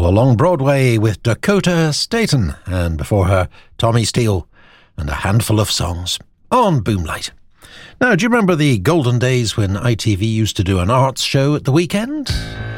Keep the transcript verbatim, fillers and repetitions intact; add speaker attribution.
Speaker 1: all along Broadway with Dakota Staton, and before her, Tommy Steele, and a handful of songs on Boomlight. Now, do you remember the golden days when I T V used to do an arts show at the weekend?